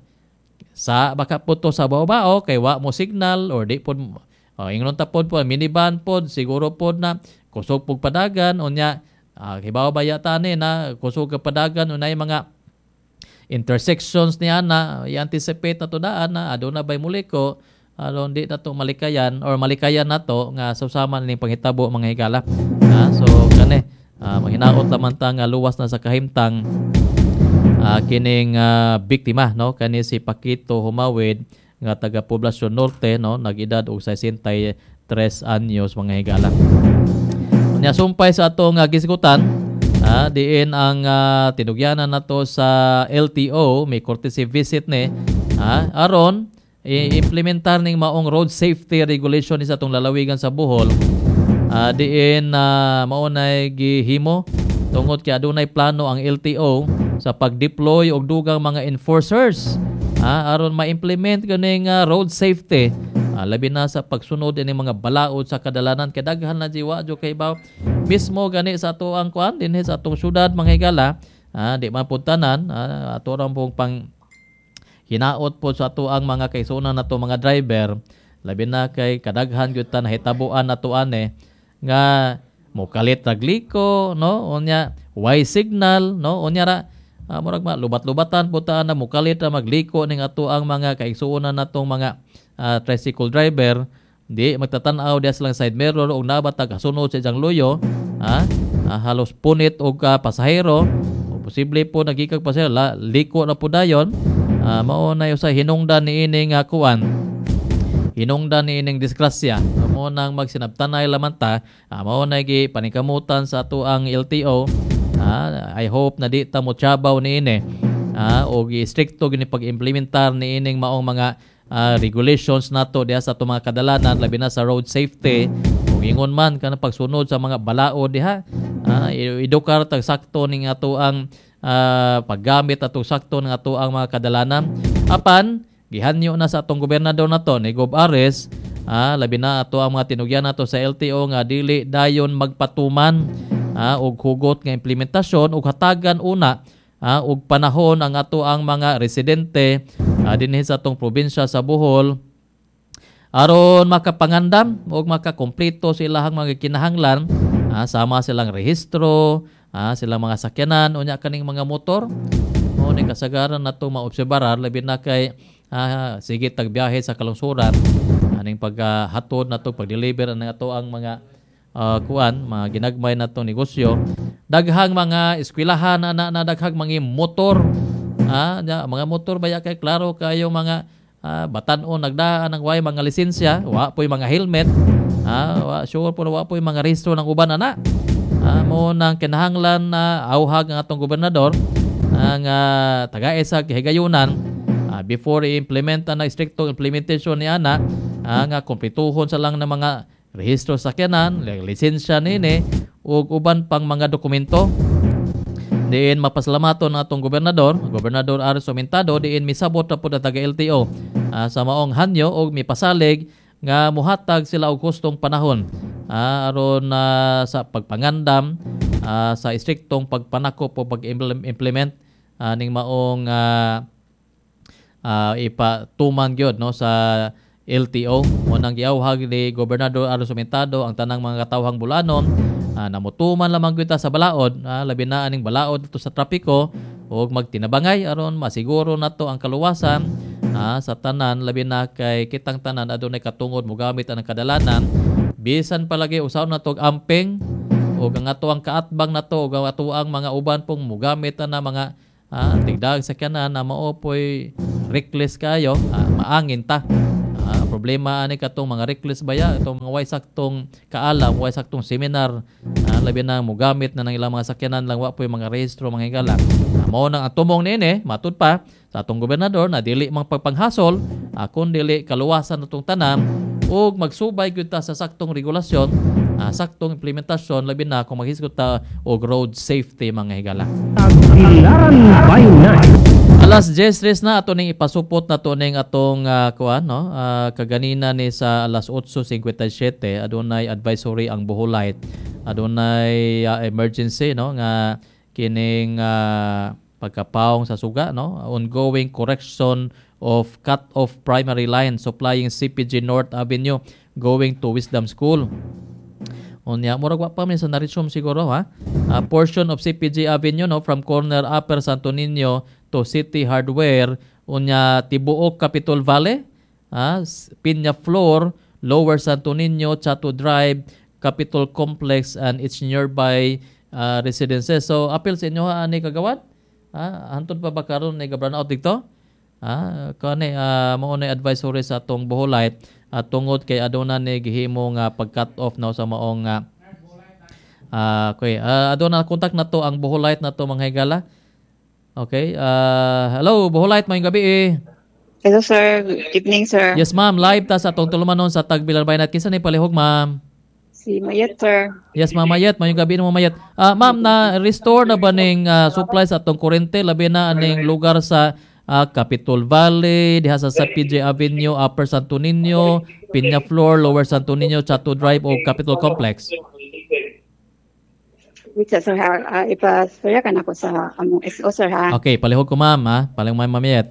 sa baka puto sa bao-bao kay wa mo signal or di pod oh, ingnon ta pod po minivan pod siguro pod na kusog pug padagan unya uh, hibaw bayata ni na kusog ka padagan unay mga intersections niya na i-anticipate na to daan na aduna bay muliko aron di na to malikayan or malikayan na to nga susama ning panghitabo mga higala. Uh, so kani uh, mahinaot lamang ta nga luwas na sa kahimtang uh, kining uh, biktima no kani si Pakito Humawid nga taga Poblacion Norte no nag-edad og sesenta y tres anyos mga higala. Unya sumpay sa atong uh, gisgutan ah, diin ang uh, tinugyanan nato sa L T O may courtesy visit ni ah, aron i-implementar ning maong road safety regulation sa atong lalawigan sa Bohol. Ah, diin na uh, mao nay gihimo tungod kay adunay plano ang L T O sa pag-deploy og dugang mga enforcers ah, aron ma-implement ganing uh, road safety ah, labi na sa pagsunod ini mga balaod sa kadalanan kay daghan na jiwa jo kay baw mismo gani sa ato ang kuan dinhi sa atong syudad mga higala ah, di man pud tanan ah, ato ra pong pang hinaot po sa ato ang mga kaisunan nato mga driver labi na kay kadaghan gyud ta nahitabuan nato ane nga mokalit nagliko no unya Y signal no unya ra uh, murag ma lubat-lubatan po ta na mukalit na magliko ning ato ang mga kaigsuonan natong mga uh, tricycle driver di magtatanaw diya silang side mirror og nabatag kasunod sa iyang luyo ha uh, halos punit og uh, pasahero o posible po nagikag pasahero la, liko na po dayon uh, mao na sa hinungdan ni ining uh, kuan hinungdan ni ining disgrasya mao nang magsinabtanay lamang ta uh, mao na gi paningkamutan sa ato ang L T O. Ah, I hope na di ta mo tiyabaw ni ini ah, o stricto gini pag-implementar ni ining maong mga ah, regulations nato diha sa ato mga kadalanan labi na sa road safety ug ingon man kana pagsunod sa mga balaod diha ah, edukar tag sakto ning ato ang ah, paggamit ato sakto ng ato ang mga kadalanan apan gihanyo na sa atong gobernador nato ni Gob Ares ah, labi na ato ang mga tinugyan nato sa L T O nga dili dayon magpatuman ah, og hugot nga implementasyon ug hatagan una ah, og panahon ang ato ang mga residente ah, dinhi sa atong probinsya sa Bohol aron makapangandam og makakompleto sa ilahang mga kinahanglan ah, sama silang rehistro ah, silang mga sakyanan unya kaning mga motor mo ni kasagaran nato maobserbarar labi na kay ah, sige tagbiyahe sa kalungsuran aning paghatod nato pag-deliver ang ato ang mga Uh, kuan mga ginagmay na itong negosyo daghang mga eskwelahan na, na, na daghang mga motor ah, mga motor baya kay klaro kayo mga ah, batan-on nagdaan ng way mga lisensya wa po'y mga helmet ah, wa, sure po wa po'y mga rehistro ng uban ana ah, mo nang kinahanglan na uh, auhag ng atong gobernador ang uh, taga-esa higayunan uh, before i-implement na stricto implementation ni ana ang uh, kumpletuhon sa lang ng mga rehistro sa sakyanan, lisensya nini ug uban pang mga dokumento. Diin mapasalamaton ang atong gobernador, Gobernador Ares Omentado, diin misabot na po na taga L T O uh, sa maong hanyo ug mipasalig nga muhatag sila og hustong panahon uh, aron uh, sa pagpangandam uh, sa istriktong pagpanakop o pag-implement uh, ning maong uh, uh, ipatuman gyud no sa L T O. Munang giawhag ni Gobernador Ares Omentado ang tanang mga katawhang Bulanon uh, namutuman lamang kita sa balaod uh, labi na aning balaod dito sa trapiko ug magtinabangay aron masiguro nato ang kaluwasan ah, sa tanan labi na kay kitang tanan adunay katungod mogamit ang kadalanan bisan palagi usaw nato og amping ug ang ato ang kaatbang nato ug ang ato ang mga uban pong mogamit na mga ah, tigdag sa kanan na maopoy reckless kayo ah, maangin ta. Ah, problema ani katong mga reckless baya itong mga way saktong kaalam, way saktong seminar, ah, labi na mogamit na ng ilang mga sakyanan lang wa poy mga rehistro mga higala. Ah, mao nang atumong nini matud pa sa atong gobernador na dili mang pagpanghasol, ah, kun dili kaluwasan natong tanan ug magsubay gyud ta sa saktong regulasyon, ah, saktong implementasyon labi na kung maghisgot ta og road safety mga higala. Tagbilaran by night. Alas diyes na ato ning ipasupot na to ning atong uh, kuan no uh, kaganina ni sa alas eight fifty-seven adunay advisory ang Bohol-Light, adunay uh, emergency no nga kining uh, pagkapaong sa suga no, ongoing correction of cut off primary line supplying C P G North Avenue going to Wisdom School. Unya murag wa pa mi sa narisum siguro ha. A portion of C P G Avenue no from corner Upper Santo Niño to City Hardware, unya tibuok Capitol Valley, ha, Piña Flor, Lower Santo Niño, Chato Drive, Capitol Complex and its nearby uh, residences. So appeal sa inyo ha ani kagawad. Ha, hantod pa ba karon ni gabran out dito? Ha, kani uh, mao na advisory sa atong Bohol-Light at tungod kay aduna ni gihimo nga pag-cut off na sa maong uh, uh, okay, uh, aduna contact na to ang Bohol-Light na to mga higala. Okay, uh, hello Bohol-Light, mayong gabi eh. Hello sir, good evening sir. Yes ma'am, live ta sa atong tulumanon sa Tagbilaran by Night. Kinsa ni palihog ma'am? Si Mayet sir. Yes ma'am Mayet, mayong gabi mo Mayet. Uh, ma'am, na restore na ba ning uh, supply sa atong kurente labi na aning lugar sa uh, Capitol Valley, diha sa P J Avenue, Upper Santo Niño, Piña Flor, Lower Santo Niño, Chato Drive o Capitol Complex? Wait sir, ha, uh, ipasaya ka na ko sa among S O sir ha. Okay, palihog ko ma'am ha. Palihog ma'am Mayet.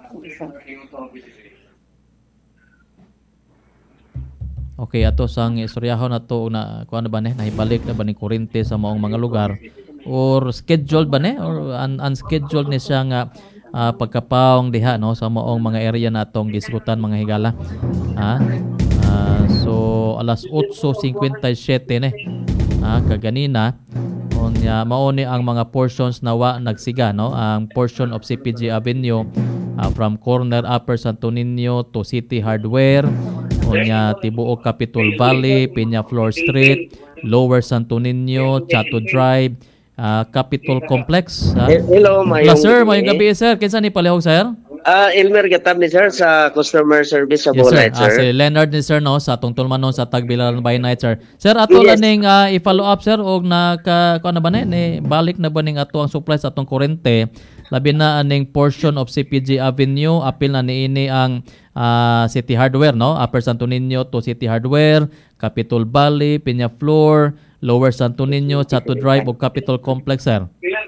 Okay, ato sang istoryahon na to na kuan ba ne nahibalik na ba ni kurente sa maong mga lugar or scheduled ba ne or un- unscheduled ni siya nga uh, pagkapaong diha no sa maong mga area na atong gisgutan mga higala. Ha? Uh, so alas eight fifty-seven ne. Ah, kaganina unya mao ni ang mga portions na wa nagsiga no, ang portion of C P G Avenue uh, from corner Upper Santo Niño to City Hardware, unya tibuok Capitol Valley, Piña Flor Street, Lower Santo Niño, Chato Drive, uh, Capitol Complex. Ha? Hello, mayong Hello, sir, mayong gabi sir. Kinsa ni palihog sir? Ah, Elmer Gatab ni sir sa customer service sa Yes, sir. Bohol-Light, Ah, sir. si Leonard ni sir no sa atong tulmanon sa Tagbilaran by Night sir. Sir ato Yes. laning uh, i-follow up sir og naka kuan na ba ni ni balik na ba ning ato ang supply sa atong kurente labi na aning portion of C P G Avenue apil na niini ang uh, City Hardware no, Upper Santo Niño to City Hardware, Capitol Valley, Piña Flor, Lower Santo Niño, Chato Drive ug Capitol Complex sir.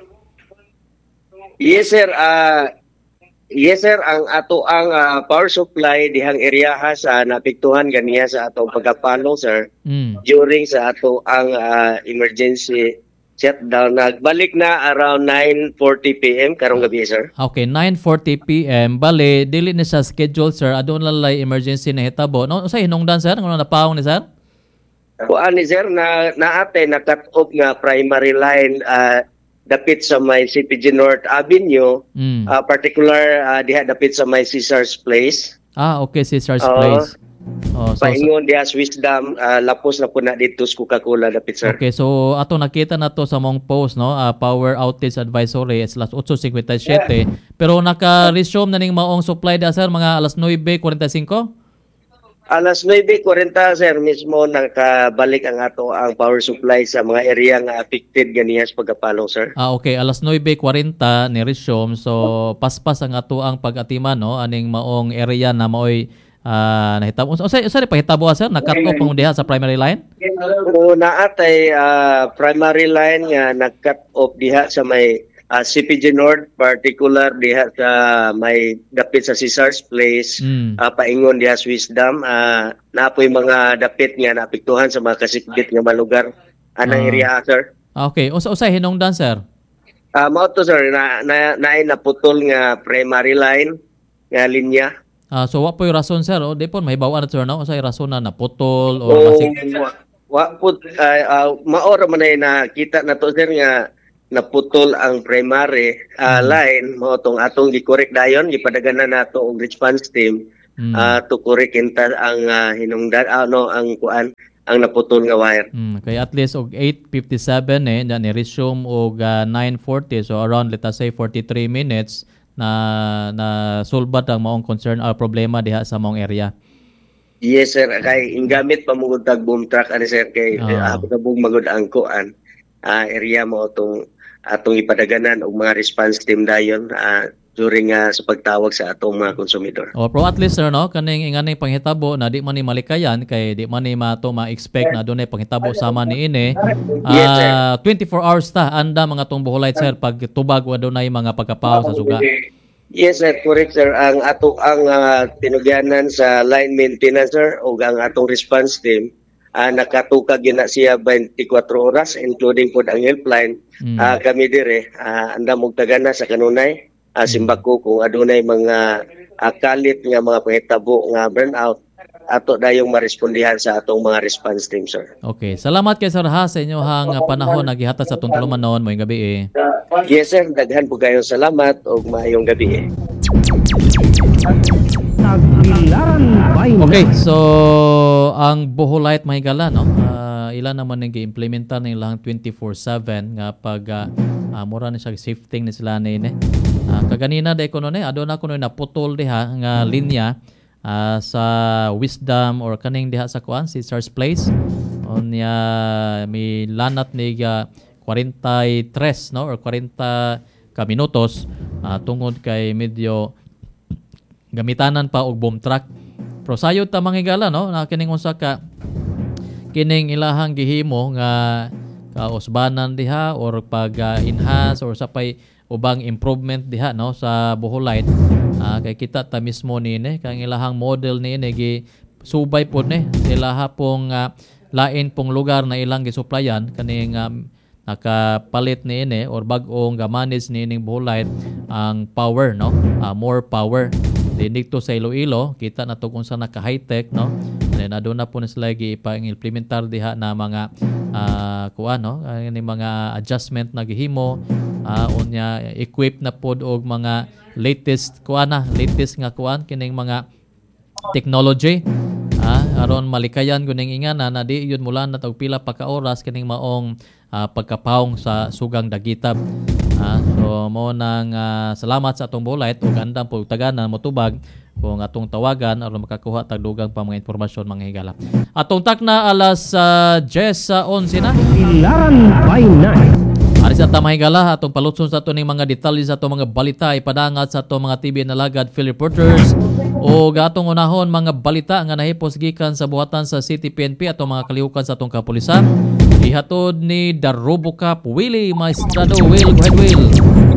Yes, sir. Ah, yes, sir. Ang ato ang ah, power supply dihang area ha sa napiktuhan ganiya sa atong pagkapalong, sir. Mm. During sa ato ang ah, emergency shutdown. Nagbalik na around nine forty p m karong gabi, sir. Okay, nine forty p m Bale, dili ni sa schedule sir. Adun lalay emergency na hitabo. No, sa hinungdan sir, ngono napaong ni sir? Kuan ni sir na naate na cut off nga primary line ah, dapit sa may C P G North Avenue, Mm. ah, particular ah, diha dapit sa may Caesar's Place. Ah, okay, Caesar's Oo. Place. Oh, so, so, Paingon diha sa Wisdom, ah, lapos na po na dito sa Coca-Cola dapit, sir. okay, so ato nakita na to sa mong post no, ah, power outage advisory is alas eight fifty-seven. Pero naka-resume na ning maong supply da sir mga alas nine forty-five? Alas nine forty, sir, mismo nakabalik ang ato ang power supply sa mga area nga affected ganiya sa pagkapalong, sir. Ah, okay, alas nine forty ni resume. So paspas ang ato ang pag-atiman no, aning maong area na maoy ah nahitabo. Usa usa pa hitabo sir, na-cut off ang diha sa primary line? So naatay ah, primary line nga nag-cut off diha sa may ah, C P G North, particular diha sa may dapit sa Caesar's Place, Mm. ah, paingon diha sa Wisdom, ah, naapoy mga dapit nga naapektuhan sa mga kasikbit nga malugar anang Ah. area, sir. Ah, okay, usa usa hinungdan sir. Ah, mao to sir na na naay naputol nga primary line nga linya. Ah, so wa po yung rason sir, o di po may bawaan na sir no sa rason na naputol o O masig wa, wa pud uh, uh, mao ra man ay nakita na to sir nga naputol ang primary uh, Mm. line mo tong atong gi-correct dayon gipadaganan nato og response team Mm. uh, to correct inta ang uh, hinungdan ano ang kuan ang naputol nga wire. Mm, kay at least og eight fifty-seven eh na ni-resume og uh, nine forty, so around let us say forty-three minutes na na sulbat ang maong concern or problema diha sa maong area. Yes sir, kay inggamit pa mo tag boom truck ani sir kay Ah. ako uh, kabog magud ang kuan uh, area mo tong atong ipadaganan og mga response team dayon uh, during uh, sa pagtawag sa atong mga konsumidor. O pero at least sir no kaning inganing panghitabo na di man ni malikayan kay di man ni mato ma-expect na dunay panghitabo sama ni ini. Yes, sir. Ah, twenty-four hours ta anda mga tong buholite sir pag tubag wa dunay mga pagkapaw sa suga. Yes sir, correct sir. Ang ato ang uh, tinugyanan sa line maintenance sir ug ang atong response team uh, nakatuka gina siya twenty-four oras including pod ang helpline. Mm. Ah, kami dire uh, anda mong tagana sa kanunay uh, simbako kung adunay mga uh, kalit nga mga panghitabo nga burnout ato dayong marespondihan sa atong mga response team sir. Okay, salamat kay sir ha sa inyohang panahon nagihatag sa atong tulumanon moyong gabi eh. Yes sir, daghan po kayong salamat ug maayong gabi. Eh. Tagbilaran by Okay, night. so ang Boholite mahigala no. Ah, ilan naman ning gi-implementa ning ilang twenty-four seven nga pag uh, uh, mura ni siya shifting ni sila ni ne. Uh, kaganina day kuno ne aduna kuno naputol diha nga linya uh, sa Wisdom or kaning diha sa kuan si Caesar's Place. Onya may lanat ni uh, forty-three no or forty ka minutos uh, tungod kay medyo gamitanan pa og boom truck. Pero sayod ta manghigala no na kining usa ka kining ilahang gihimo nga kausbanan diha or pag uh, enhance or sapay ubang improvement diha no sa Boholite. Uh, kay kita ta mismo ni ne kang ilahang model ni ne gi subay pod ne ilaha pong uh, lain pong lugar na ilang gisuplayan kaning um, nakapalit ni ini or bag-ong ga-manage ni ining Boholite ang power no uh, more power dinig to sa Iloilo kita na to kung sa naka high tech no then aduna po na sila gi-implementar diha na mga uh, kuan no ani mga adjustment na gihimo uh, unya equip na pod og mga latest kuan na latest nga kuan kining mga technology ah aron malikayan guning ingana na di yun mula na tag pila pa ka oras kining maong uh, pagkapawong sa sugang dagitab. Ah, so mo nang uh, salamat sa atong Boholite ug andam po tagana motubag kung atong tawagan aron makakuha tag dugang pa mga impormasyon mga higala. Atong takna alas uh, ten eleven na. Tagbilaran by night. Ari sa tamahigala atong palutson sa ato ning mga detalye sa atong mga balita ipadangat sa atong mga T V nalagad Phil Reporters o atong unahon mga balita nga nahipos gikan sa buhatan sa City P N P atong mga kalihukan sa atong kapulisan. Ihatod ni Darubo Cup Willie Maestrado. Will, go ahead Will.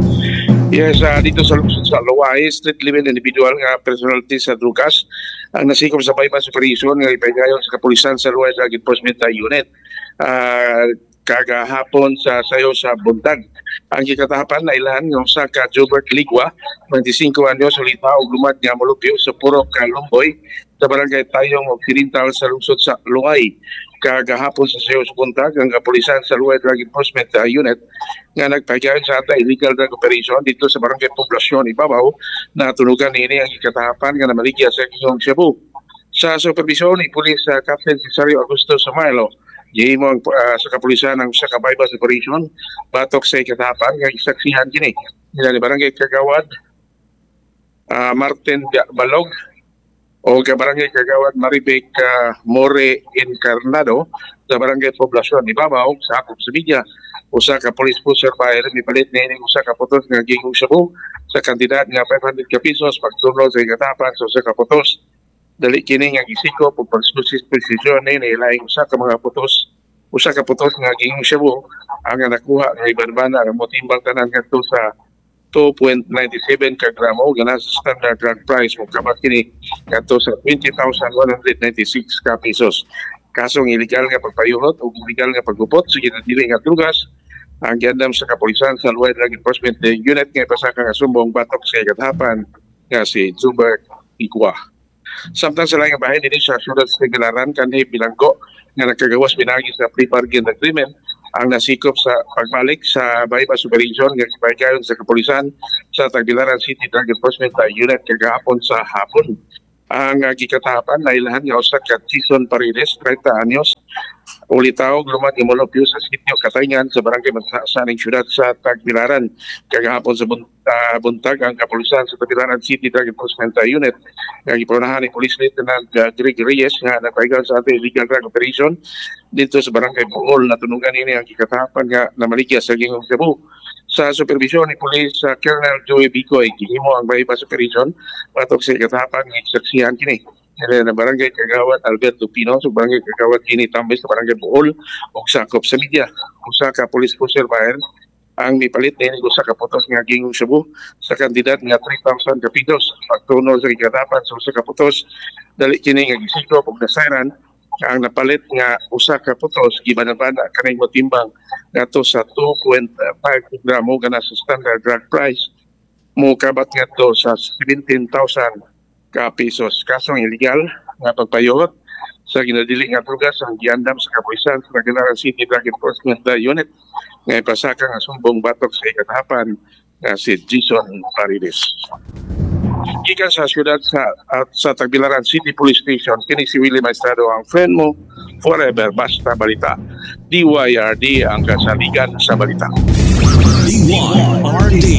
Yes, uh, dito sa lungsod sa Luwai, street level individual nga personality sa drugas ang nasikom sa bypass operation nga ipagayon sa kapulisan sa Luwai Drug Enforcement Unit. Uh, kagahapon sa sayo sa Buntag. Ang gikatahapan na ilan ng sa ka Jobert Ligwa, twenty-five anyos, ulita o lumad nga mulupyo sa Purok Kalumboy sa barangay Tayong o Kirintal sa lungsod sa Luwai. Kagahapon sa sayo sa Buntag, ang kapulisan sa Luwai Drug Enforcement Unit nga nagpagayon sa ata illegal drug operation dito sa barangay Poblasyon Ibabaw na tunugan niini ang gikatahapan nga namaligya sa Kizong Cebu. Sa supervisyon ni Pulis uh, Captain Cesario Augusto Samuelo, gihimo uh, sa kapulisan ng sa bypass operation batok sa ikatahapan nga isaksihan kini nila ni barangay Kagawad uh, Martin Balog o ka barangay Kagawad Maribek uh, More Encarnado sa barangay Poblasyon Ibabaw sa akop sa media usa ka police pusher fire ni palit ni usa ka putos nga gingong Cebu sa kandidat nga five hundred ka pesos pagtunod sa ikatahapan sa usa ka putos. Dali kini nga gisiko pag pagsusis presisyon ni nilaing usa ka mga putos usa ka putos nga gingong Cebu ang nakuha nga iban-bana ang motimbang tanan ngadto sa two point nine seven ka gramo gana sa standard drug price mo kabak kini ngadto sa twenty thousand one hundred ninety-six ka pesos. Kasong illegal nga pagpayuhot o illegal nga paggupot sa ginadili nga drugas ang giandam sa kapulisan sa Luay Drug Enforcement Unit nga ipasaka nga sumbong batok sa ikathapan nga si Zubert Igwa. Samtang sa laing bahay din sa syudad sa Galaran kanhi bilanggo nga nakagawas pinagi sa pre-bargain agreement ang nasikop sa pagbalik sa bypass operation nga gipagayon sa kapulisan sa Tagbilaran City Drug Enforcement Unit kagahapon sa hapon. Ang uh, gikatahapan na ilahan nga usa ka Jason Paredes, thirty anyos, ulitaw lumad imolopyo sa sitio Katayngan sa barangay Mansasaning syudad sa Tagbilaran. Kagahapon sa uh, buntag ang kapulisan sa Tagbilaran City Drug Enforcement Unit nga gipunahan ni Police Lieutenant uh, Greg Reyes nga nagpaigal sa ating illegal drug operation dito sa barangay Bohol. Natunugan ini ang gikatahapan nga namaligya sa Gingong Cebu. Sa supervision ni Police uh, Colonel Joey Bicoy, gihimo ang bypass operation patok sa ikatahapan ng eksaksihan kini. Kaya na barangay Kagawad Alberto Pino, sa barangay Kagawad Kini Tambay sa barangay Bohol, o sakop sa media. Usa ka police cruiser bayan ang mipalit ni usa ka putos nga Gingong Cebu sa kandidat nga three thousand kapitos. Pagtuno sa ikatahapan sa usa ka putos, dali kini nga gisikop og nasairan ang napalit nga usa ka putos gibanabana kanang motimbang ngadto sa two point five gramo kana sa standard drug price mo kabat ngadto sa seventeen thousand ka pesos. Kasong illegal nga pagpayot sa ginadili nga drugas ang giandam sa kapulisan sa Tagbilaran City Drug Enforcement Unit nga ipasaka nga sumbong batok sa ikatahapan nga si Jason Paredes. Gikan sa syudad sa at sa Tagbilaran City Police Station, kini si Willie Maestrado ang friend mo forever basta balita. D Y R D ang kasaligan sa balita. D Y R D.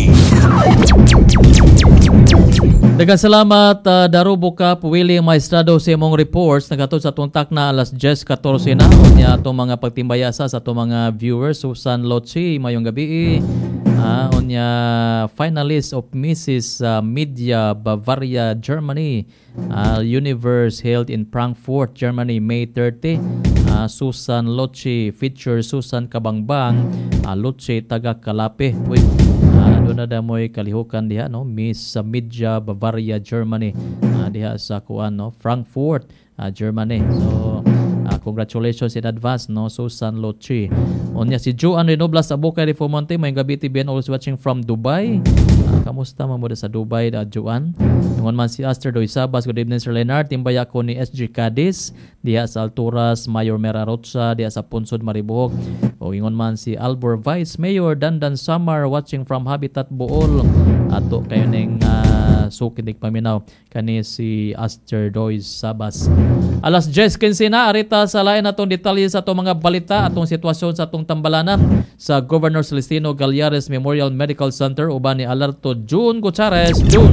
Daghang salamat uh, Darubo Kap Willie Maestrado sa imong reports nagatod sa atong takna alas ten fourteen na unya atong mga pagtimbayasa sa atong mga viewers. Susan Lotsi mayong gabi. Uh, unya finalist of Missus Uh, Media Bavaria Germany uh, Universe held in Frankfurt Germany May thirtieth. uh, Susan Lotsi feature Susan Kabangbang uh, Lotsi taga Kalape. Uy, uh, doon na damoy kalihukan diha no Miss uh, Media Bavaria Germany uh, diha sa kuan no Frankfurt uh, Germany. So Uh, congratulations in advance no Susan Lotsi. Onya si Joan Renoblas Abukay de Fomonte may gabi T V N always watching from Dubai. Uh, kamusta man mo sa Dubai da Joan? Ingon man si Aster Doisabas, good evening Sir Leonard. Timbaya ko ni S G Cadiz diha sa Alturas Mayor Mera Rocha diha sa Punsod Maribohog. O ingon man si Albor Vice Mayor Dandan Samar watching from Habitat Bohol. Ato kayo ning uh, sukinig paminaw kani si Aster Doisabas. Alas ten fifteen na arita sa lain atong detalye sa atong mga balita atong sitwasyon sa atong tambalanan sa Governor Celestino Gallares Memorial Medical Center uban ni Alerto June Gutierrez. June.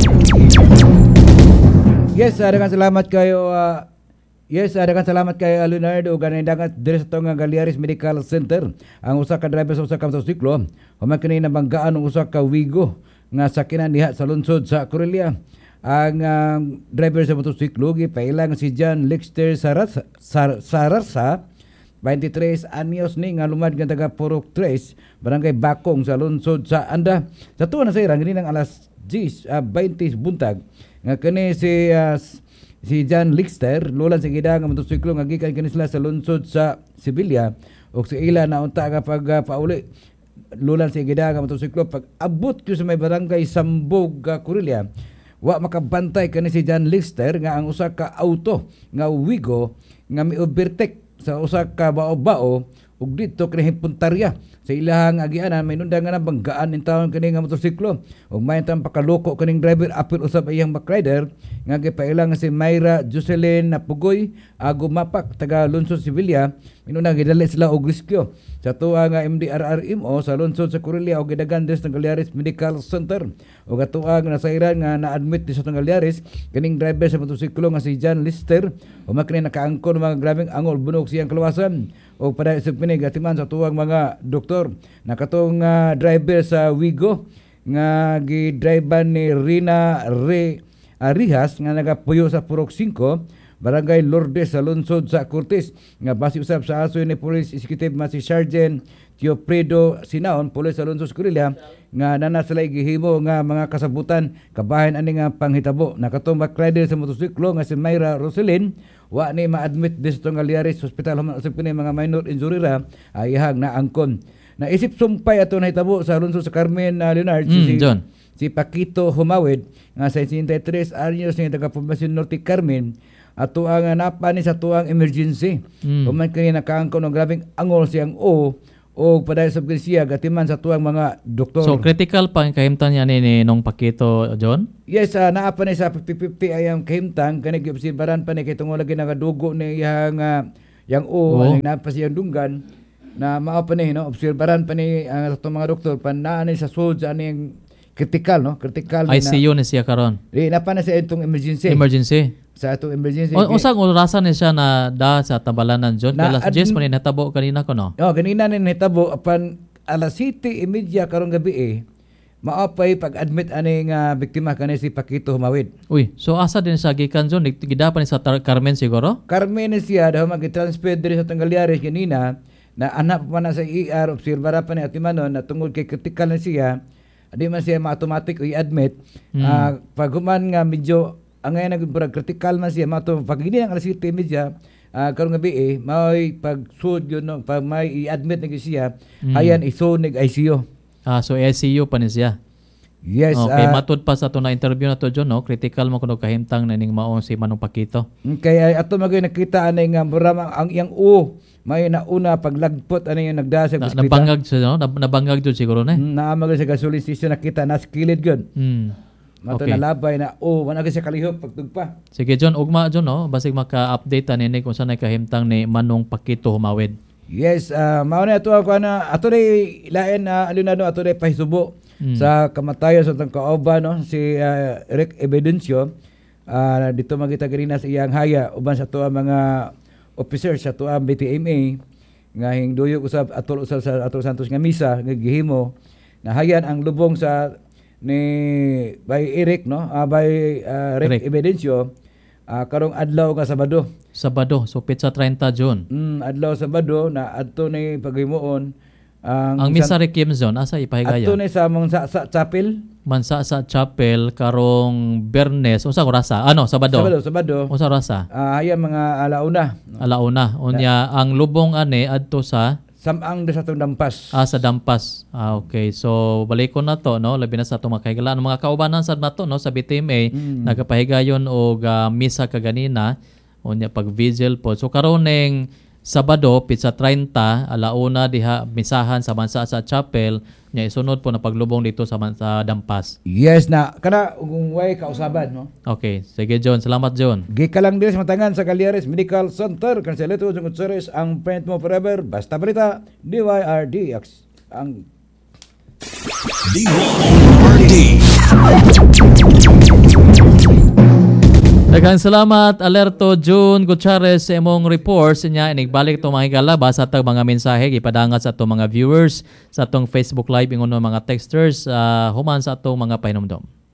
Yes,adakan salamat kayo uh, Yes, adakan salamat kay Leonardo ganin dagat diri sa atong Gallares Medical Center. Ang usa ka driver sa usa ka motorsiklo human kini nabanggaan ng usa ka Wigo nga sakinan diha sa lungsod sa Corelia. Ang uh, driver sa motorsiklo gipailang si John Lexter Saras, Sar, Sarasa, twenty-three anyos ni nga lumad nga taga Purok tres, barangay Bakong sa lungsod sa Anda. Sa tuwa na sa irang ng alas ten, uh, twenty buntag nga kani si uh, si John Lexter lulan sa gida nga motorsiklo nga gikan kini sila sa lungsod sa Sibilya ug sa ila na unta nga pag uh, pauli lulan sa gida nga motorsiklo pag abot ko sa may barangay Sambog uh, Corelia. Wa makabantay kani si John Lexter nga ang usa ka auto nga Wigo nga mi-overtake sa usa ka bao-bao ug dito kini puntarya sa ilahang agianan may nunda nga nabanggaan in taon kani nga motorsiklo ug may tang pakaloko kaning driver apil usab iyang backrider nga gipailang si Mayra Jocelyn Napugoy ago mapak taga lungsod Sibilya minuna gidali sila og rescue sa tuwa nga M D R R M O sa lungsod sa Corelia ug gidagan des ng Gallares Medical Center ug atuang nasairan nga na-admit dis sa Gallares kaning driver sa motorsiklo nga si John Lexter umakni nakaangkon mga grabeng angol bunog siyang kalawasan o para sa pinigatiman sa tuwang mga doktor. Nakatong uh, driver sa Wigo nga gidrivean ni Rina Re Arihas nga nagapuyo sa Purok five, barangay Lourdes sa lungsod sa Cortes nga base usab sa aso ni Police Executive ma si Sergeant Teopredo Sinaon, Police sa lungsod Corelia nga nana sila gihimo nga mga kasabutan kabahin ani nga panghitabo. Nakatong backrider sa motorsiklo nga si Mayra Roselyn wa ni ma-admit dis sa Gallares Hospital human usab kini mga minor injury ra ay ihang naangkon. naisip sumpay ato nahitabo sa lungsod sa Carmen uh, Leonard Mm, si, John. si Paquito Humawid nga sa sesenta y tres anyos nga taga Poblacion Norte Carmen ato ang uh, napa ni sa tuang emergency. Mm. Human kani nakaangko ng grabing angol siyang o o paday sa siya gatiman sa tuang mga doktor. So critical pa ang kahimtang niya ni, ni nung Paquito, John? Yes, uh, naa pa ni sa fifty fifty ayang kahimtang kani giobserbaran pa ni kay tungod lagi nagadugo ni yang uh, yang o Oo. oh. naa pa siyang dunggan na mao pa ni no obserbaran pa ni ang uh, mga doktor pa naa ni sa sud sa aning critical no critical I C U ni siya karon. Di na pa na sa itong emergency. Emergency. Sa itong emergency. O unsang orasan ni siya na da sa Tambalanan, John? Na- Kaya alas Jess man natabo kanina ko no. Oh, ganina ni nahitabo apan alas siyete y media karong gabi eh. Maapay pag-admit ani nga biktima kani si Paquito Humawid. Uy, so asa din sa gikan, John? Gidapan ni sa Tar- Carmen siguro? Carmen ni siya daw mag-transfer diri sa Tangaliares kanina na anak pa na sa E R observara pa ni Atimanon na tungod kay critical na siya di man siya ma-automatic i-admit. Mm. Ah, pag human nga medyo ang ngayon nag critical man siya mato pag hindi ang alas siyete y media uh, karong gabi eh may pagsud yun no pag may i-admit na siya Mm. hayan isunig I C U. Ah, so I C U pa ni siya. Yes. Okay, ah, matud pa sa to na interview na to, John, no? Critical mo kuno kahimtang na ning maong si Manong Paquito. kaya ato magay nakita anay nga buramang ang iyang u may nauna paglagpot anay yung nagdasag Na, nabangag siya, no? Nab- nabangag John siguro na. Eh. naamag sa gasoline station nakita na skilled gyud. Mm. Mato Okay. na labay na oh wala siya kalihok pagtugpa. Sige, John, ugma, John, no? Basig maka-update ta nini kung saan ay kahimtang ni Manong Paquito Humawid. Yes, uh, mao na ato ako na ato ray lain na uh, alunado ato ray pahisubo Mm. sa kamatayon sa tang kauban no si uh, Rick Evidencio uh, dito magita ganina sa iyang haya uban sa tuwa mga officers sa tuwa B T M A nga hingduyok usab atol usab sa atol Santos nga misa nga gihimo na hayan ang lubong sa ni by Eric no uh, by uh, Rick, Rick. Evidencio uh, karong adlaw nga Sabado. Sabado, so pitsa thirty, John. Mm, adlaw Sabado na adto ni paghimuon ang Ang misa requiem, John, asa adto ipahigayon? ni sa mong sa, sa chapel Mansa sa chapel karong Bernes, unsa orasa? Ano, Sabado? Sabado Sabado Unsa orasa? ah haya mga alauna Alauna. Unya ang lubong ani adto sa samang sa atong dampas. ah, sa Dampas. Ah, okay. So balikon na to, no, labi na sa atong makahigalaan mga kaubanan sad nato, no, sa B T M A Mm. nagapahigayon og ah, misa kaganina unya pag vigil po. So karon ning Sabado pitsa thirty alauna diha misahan sa Mansa sa chapel nya isunod po na paglubong dito sa Mansa Dampas. Yes na kana kung way kausaban no. Okay, sige John, salamat John. Gika lang din sa matangan sa Caliares Medical Center Cancelito ng Gutierrez ang print mo forever basta balita D Y R D X ang D Y R D. Daghang salamat Alerto June Gutierrez sa imong reports niya inigbalik to mga higala basa tag mga mensahe gipadangat sa atong mga viewers sa atong Facebook live ingon mga texters uh, human sa atong mga pahinumdom.